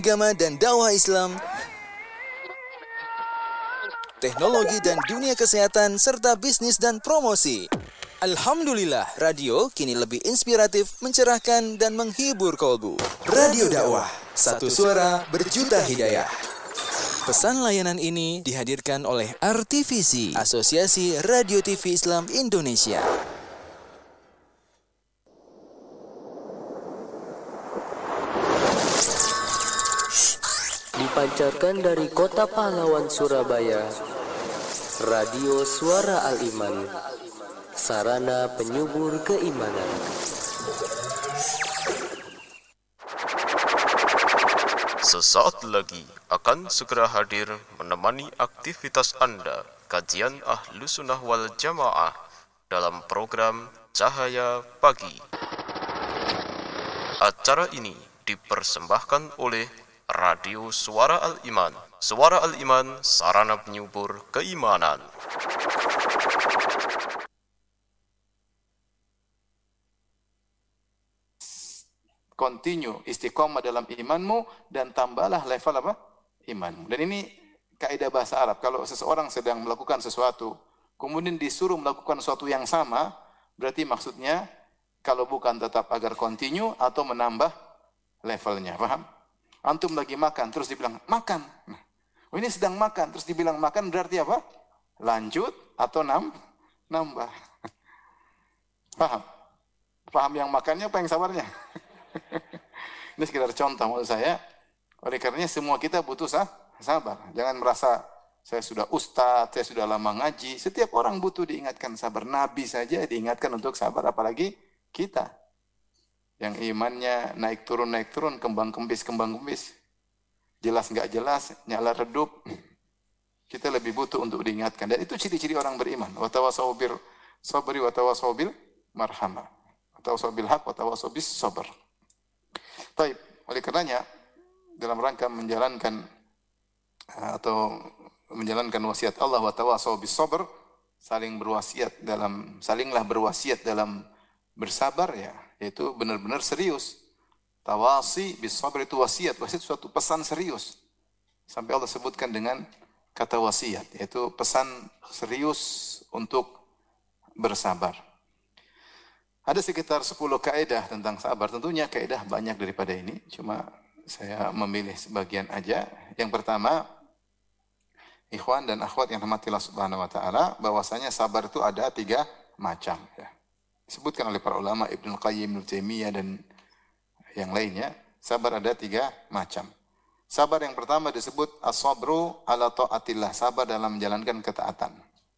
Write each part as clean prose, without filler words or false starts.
Agama dan dakwah Islam, teknologi dan dunia kesehatan, serta bisnis dan promosi. Alhamdulillah, radio kini lebih inspiratif, mencerahkan, dan menghibur kolbu. Radio dakwah, satu suara berjuta hidayah. Pesan layanan ini dihadirkan oleh RTVC, Asosiasi Radio TV Islam Indonesia. Dipancarkan dari Kota Pahlawan, Surabaya, Radio Suara Al-Iman, sarana penyubur keimanan. Sesaat lagi akan segera hadir menemani aktivitas Anda, kajian Ahlus Sunnah wal Jamaah dalam program Cahaya Pagi. Acara ini dipersembahkan oleh Radio Suara Al-Iman. Suara Al-Iman, sarana penyubur keimanan. Continue, istiqomah dalam imanmu dan tambahlah level apa? Imanmu. Dan ini kaidah bahasa Arab. Kalau seseorang sedang melakukan sesuatu, kemudian disuruh melakukan sesuatu yang sama, berarti maksudnya kalau bukan tetap agar continue atau menambah levelnya. Paham? Antum lagi makan, terus dibilang makan. Nah, ini sedang makan, terus dibilang makan berarti apa? Lanjut atau nambah. Paham? Paham yang makannya apa yang sabarnya? Ini sekedar contoh menurut saya. Oleh karenanya semua kita butuh sabar. Jangan merasa saya sudah ustadz, saya sudah lama ngaji. Setiap orang butuh diingatkan sabar. Nabi saja diingatkan untuk sabar, apalagi kita yang imannya naik turun, kembang kempis. Jelas nggak jelas, nyala redup. Kita lebih butuh untuk diingatkan. Dan itu ciri-ciri orang beriman. Wa tawassaw bir sabri wa tawassaw bil marhamah. Wa tawassaw bil haq wa tawassaw bis sabr. Baik, oleh karenanya dalam rangka menjalankan wasiat Allah wa tawassaw bis sabr, salinglah berwasiat dalam bersabar, ya, yaitu benar-benar serius. Tawasi bis sabr itu wasiat suatu pesan serius. Sampai Allah sebutkan dengan kata wasiat, yaitu pesan serius untuk bersabar. Ada sekitar 10 kaidah tentang sabar. Tentunya kaidah banyak daripada ini, cuma saya memilih sebagian aja. Yang pertama, ikhwan dan akhwat yang rahmati Allah Subhanahu wa taala, bahwasanya sabar itu ada 3 macam, ya. Disebutkan oleh para ulama Ibnu Qayyim, Ibnu Taimiyah dan yang lainnya, sabar ada 3 macam. Sabar yang pertama disebut as-sabru ala taatillah, sabar dalam menjalankan ketaatan.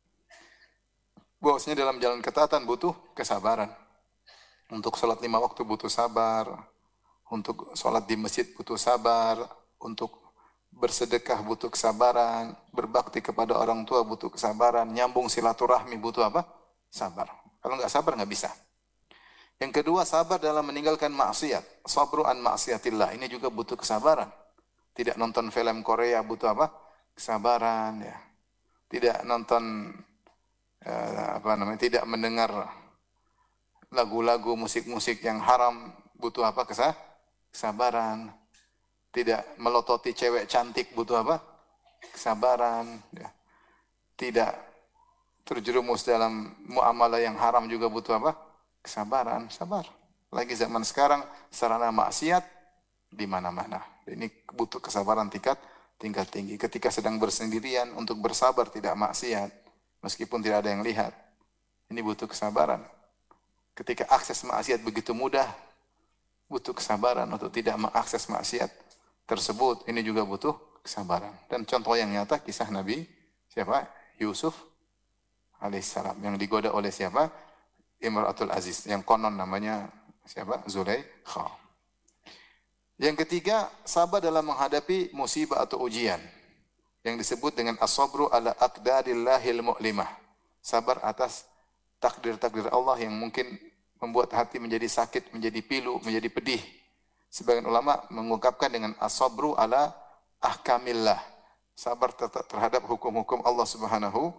Bahwasanya dalam jalan ketaatan butuh kesabaran. Untuk sholat 5 waktu butuh sabar, untuk sholat di masjid butuh sabar, untuk bersedekah butuh kesabaran, berbakti kepada orang tua butuh kesabaran, nyambung silaturahmi butuh apa? Sabar. Kalau nggak sabar nggak bisa. Yang kedua, sabar dalam meninggalkan maksiat. Sabru an maksiatillah. Ini juga butuh kesabaran. Tidak nonton film Korea butuh apa? Kesabaran, ya. Tidak nonton tidak mendengar lagu-lagu, musik-musik yang haram butuh apa? Kesabaran. Tidak melototi cewek cantik butuh apa? Kesabaran, ya. Tidak terjerumus dalam muamalah yang haram juga butuh apa? Kesabaran, sabar. Lagi zaman sekarang sarana maksiat di mana-mana. Ini butuh kesabaran tingkat tinggi. Ketika sedang bersendirian untuk bersabar tidak maksiat, meskipun tidak ada yang lihat. Ini butuh kesabaran. Ketika akses maksiat begitu mudah, butuh kesabaran untuk tidak mengakses maksiat tersebut. Ini juga butuh kesabaran. Dan contoh yang nyata kisah Nabi siapa? Yusuf alaihissalam yang digoda oleh siapa? Imratul Aziz, yang konon namanya siapa? Zulaikha. Yang ketiga, sabar dalam menghadapi musibah atau ujian, yang disebut dengan as-sabru ala aqdarillahil mu'limah. Sabar atas takdir-takdir Allah yang mungkin membuat hati menjadi sakit, menjadi pilu, menjadi pedih. Sebagian ulama mengungkapkan dengan as-sabru ala ahkamillah. Sabar terhadap hukum-hukum Allah Subhanahu